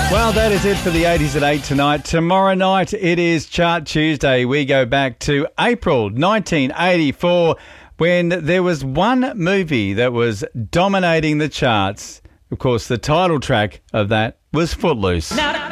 Well, that is it for the 80s at 8 tonight. Tomorrow night, it is Chart Tuesday. We go back to April 1984 when there was one movie that was dominating the charts. Of course, the title track of that was Footloose.